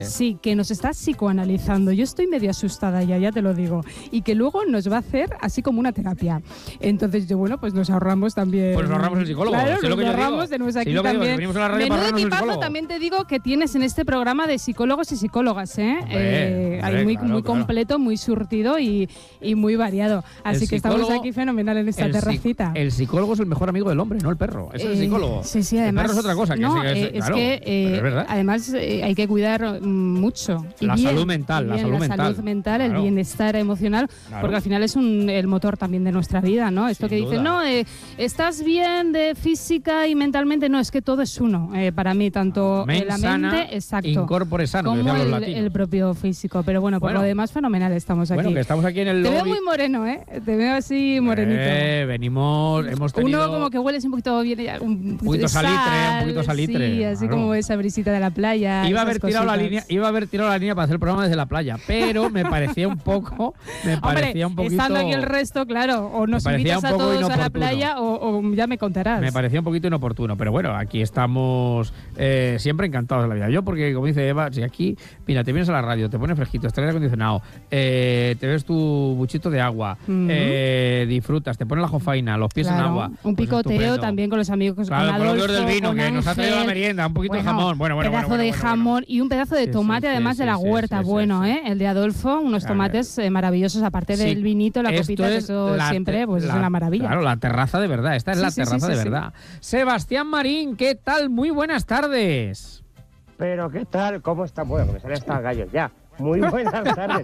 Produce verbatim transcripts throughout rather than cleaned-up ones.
Sí, que nos está psicoanalizando. Yo estoy medio asustada ya, ya te lo digo. Y que luego nos va a hacer así como una terapia. Entonces, yo, bueno, pues nos ahorramos también... Pues nos ahorramos el psicólogo. Claro, sí, nos lo que ahorramos, tenemos aquí sí, lo que también. Digo, si a la radio Menudo equipazo el también te digo que tienes en este programa de psicólogos y psicólogas, ¿eh? Hombre, eh hombre, hay muy, claro, muy claro. completo, muy surtido y, y muy variado. Así El que estamos psicólogo- aquí fenomenal en esta el, terracita. el psicólogo es el mejor amigo del hombre, no el perro. Es el Eh, psicólogo. Sí, sí, además. El perro es otra cosa. Que no, sí, que es, eh, es claro, que eh, pero es verdad. además eh, hay que cuidar mm, mucho. Y La bien, salud mental, y la bien, salud la mental. salud mental, el Claro. bienestar emocional, Claro. porque al final es un, el motor también de nuestra vida, ¿no? Esto Sin que dicen, duda. no, eh, estás bien de física y mentalmente, no, es que todo es uno. Eh, para mí, tanto eh, Mens la sana, mente, exacto, incorpore sano, que como decían los el, latinos. el propio físico. Pero bueno, por Bueno. lo demás, fenomenal estamos aquí. Bueno, que estamos aquí en el Te veo lobby. muy moreno, ¿eh? Te veo así morenito. Eh, venimos, hemos tenido... Uno como que hueles un poquito bien, ya, un poquito, poquito de salitre, sal, un poquito salitre, sí, así claro. como esa brisita de la playa. Iba a, esas haber tirado la cositas. línea, iba a haber tirado la línea para hacer el programa desde la playa, pero me parecía un poco, me parecía Hombre, un poquito, estando aquí el resto, claro, o nos me parecía invitas un a poco todos a la inoportuno. playa o, o ya me contarás. me parecía un poquito inoportuno, pero bueno, aquí estamos eh, siempre encantados de la vida. Yo porque como dice Eva, si aquí, mira, te vienes a la radio, te pones fresquito, estás aire acondicionado, eh, te ves tu buchito de agua, Ujú. eh, disfrutas, te pones la jofaina, los pies Claro, en agua, un pues picoteo estupendo. también con los amigos, Claro, con con los Adolfo, del vino con que nos ha traído la Ángel. merienda, un poquito Bueno, de jamón, bueno, bueno, pedazo bueno, de bueno, jamón bueno. y un pedazo de Sí, tomate, sí, sí, además sí, de la sí, huerta, sí, sí, bueno, sí. ¿eh? El de Adolfo, unos Claro. tomates eh, maravillosos, aparte Sí, del vinito, la esto copita, que es eso la siempre te- pues la- es una maravilla. Claro, la terraza de verdad. Esta es Sí, la sí, sí, terraza sí, de sí. verdad. Sebastián Marín, ¿qué tal? Muy buenas tardes. Pero ¿qué tal? ¿Cómo está? Bueno, me salen hasta gallos ya. Muy buenas tardes.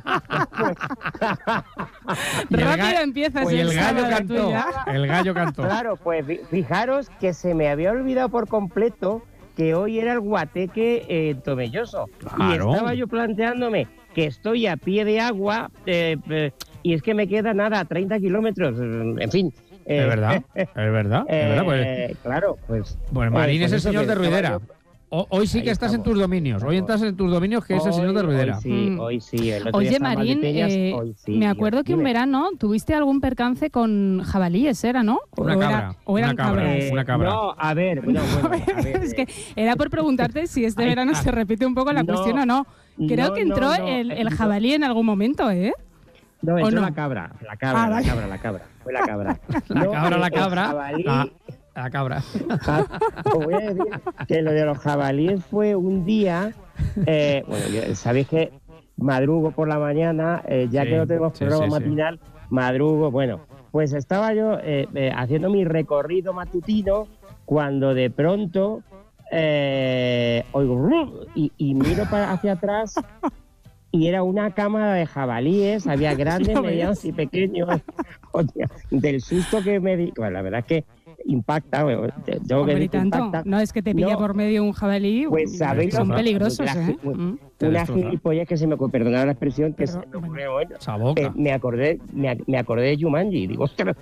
Y el Rápido ga- empiezas pues, y el el gallo sábado cantó. tuya. El gallo cantó. Claro, pues fi- fijaros que se me había olvidado por completo que hoy era el guateque eh, tomelloso. Claro. Y estaba yo planteándome que estoy a pie de agua eh, eh, y es que me queda nada, treinta kilómetros. En fin. eh, Es verdad, es verdad, es eh, verdad. Pues, claro, pues... pues Marín eh, es pues el eso señor que de estaba Ruidera. yo- O- hoy sí Ahí que estás en estamos. tus dominios. Hoy estás en tus dominios, que es el señor de Hoy- Ruidera. Hoy sí, Mm. hoy sí. El otro día Oye, estaba en Marín, Valdepeñas, eh, hoy sí. me acuerdo que un Dime. verano tuviste algún percance con jabalíes, ¿era, no? Una o cabra, era- o una eran cabra. cabras. Eh, Una cabra. No, a ver, bueno, bueno, a ver, Es eh, que era por preguntarte si este Ay, verano ah, se repite un poco la no, cuestión o no. Creo no, que entró no, no, el, el eh, jabalí en algún momento, ¿eh? No, ¿O entró no? la cabra, la cabra, Ah, la vale. cabra, la cabra, fue la cabra. La No, cabra, la el cabra. jabalí- La, la cabra. ja- os voy a decir que lo de los jabalíes fue un día, eh, bueno, yo- sabéis que madrugo por la mañana, eh, ya Sí, que no tenemos sí, programa sí, sí. matinal, madrugo, bueno, pues estaba yo eh, eh, haciendo mi recorrido matutino cuando de pronto eh, oigo "Rum", y, y miro para hacia atrás y era una cámara de jabalíes, había grandes, ¿Lo ves? medianos y pequeños. Hostia, del susto que me di, bueno, la verdad es que impacta, bueno, te- tengo que Hombre, y decir que tanto. impacta. No, es que te pilla No, por medio un jabalí. Pues, ¿sabéis son lo que- peligrosos, la- ¿eh? bueno, Mm. Te Una destroza. gilipollas que se me ocurrió, perdonad la expresión, que Pero, se me ocurrió hoy. Esa boca. Eh, me acordé, me, ac- me acordé de Jumanji y digo, ostras,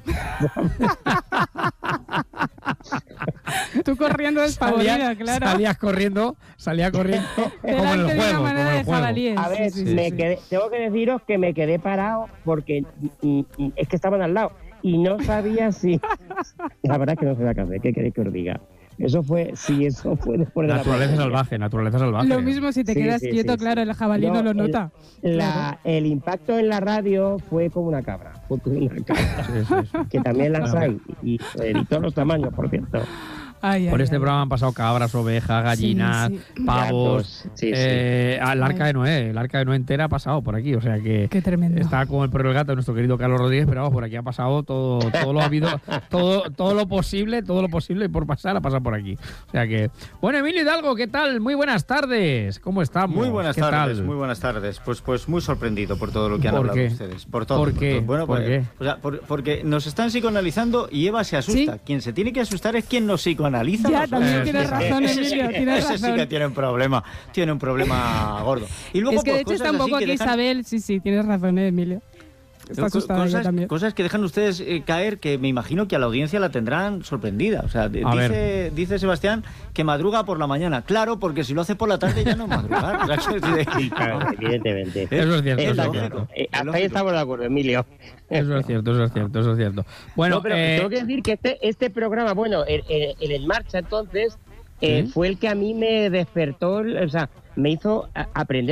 Tú corriendo despavorida, Salías, claro. salías corriendo, salía corriendo como en Delante el de una juego. Como manada en de el juego. jabalíes. a ver, Sí, sí, me sí. quedé, tengo que deciros que me quedé parado porque mm, mm, es que estaban al lado y no sabía si... La verdad es que no sé qué hacer, ¿qué queréis que os diga? Eso fue, sí, eso fue después de la Naturaleza pandemia. salvaje, naturaleza salvaje. Lo mismo si te Sí, quedas sí, quieto, sí, claro, sí. el jabalí no, No, lo el- nota. La, el impacto en la radio fue como una cabra, fue como una cabra, Sí, sí, sí. que también las Bueno, hay, y, y todos los tamaños, por cierto. Ay, Por ay, este ay. programa han pasado cabras, ovejas, gallinas, Sí, sí. pavos. Gatos, sí, sí. eh, El arca de Noé. El arca de Noé entera ha pasado por aquí. O sea que Qué tremendo. está como el perro y el gato de nuestro querido Carlos Rodríguez, pero vamos, por aquí ha pasado todo, todo lo habido, todo, todo lo posible, todo lo posible y por pasar ha pasado por aquí. O sea que. Bueno, Emilio Hidalgo, ¿qué tal? Muy buenas tardes. ¿Cómo estamos? Muy buenas ¿Qué tardes, tal? muy buenas tardes. Pues, pues muy sorprendido por todo lo que han ¿Por hablado qué? ustedes. Por todo. ¿Por por qué? todo. Bueno, ¿Por pues, qué? o sea, por- porque nos están psicoanalizando y Eva se asusta. Sí. Quien se tiene que asustar es quien nos psicoanaliza. Ya, nosotros. también Eh, tienes sí, razón, Ese sí- Emilio, tienes ese sí razón. que tiene un problema, tiene un problema gordo. Y luego, Es que de pues, hecho está cosas un poco así aquí que dejan- Isabel. Sí, sí, tienes razón, eh, Emilio. Está Co- asustada ella cosas, también. cosas que dejan ustedes eh, caer que me imagino que a la audiencia la tendrán sorprendida. O sea, de- A dice, dice Sebastián que madruga por la mañana. Claro, porque si lo hace por la tarde ya no es madrugar. O sea, Sí, claro, evidentemente. Eso es cierto, Es eso es lógico. cierto. Eh, Es hasta lógico. ahí estamos de acuerdo, Emilio. Eso es cierto, eso es cierto, eso es cierto. Bueno, No, pero eh, tengo que decir que este, este programa, bueno, el, el- el En Marcha entonces, eh, ¿Sí? fue el que a mí me despertó, o sea, me hizo a- aprender